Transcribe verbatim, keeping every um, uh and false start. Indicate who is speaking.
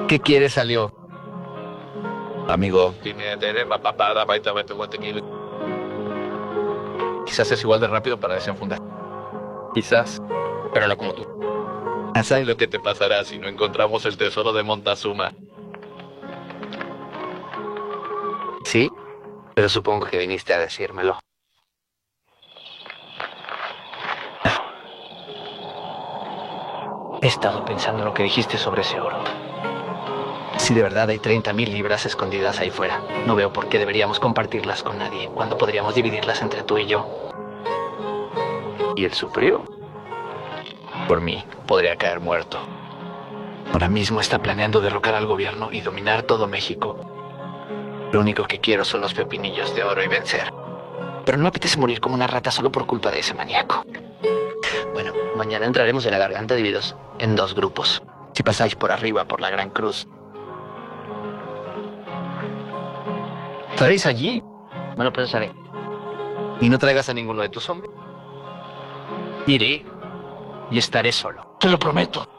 Speaker 1: ¿Qué quieres, salió?
Speaker 2: Amigo,
Speaker 1: Quizás es igual de rápido para desenfundar.
Speaker 2: quizás,
Speaker 1: Pero no como tú.
Speaker 2: ¿sabes lo que te pasará si no encontramos el tesoro de Montezuma?
Speaker 1: Sí, pero supongo que viniste a decírmelo. He estado pensando en lo que dijiste sobre ese oro. Si de verdad hay treinta mil libras escondidas ahí fuera, no veo por qué deberíamos compartirlas con nadie, cuando podríamos dividirlas entre tú y yo. ¿Y el superior? Por mí, podría caer muerto. Ahora mismo está planeando derrocar al gobierno y dominar todo México. Lo único que quiero son los pepinillos de oro y vencer. Pero no me apetece morir como una rata solo por culpa de ese maníaco. Bueno, mañana entraremos en la garganta divididos en dos grupos. Si pasáis por arriba, por la Gran Cruz. ¿Estaréis allí?
Speaker 3: Bueno, pues haré.
Speaker 1: Y no traigas a ninguno de tus hombres. Iré y estaré solo. Te lo prometo.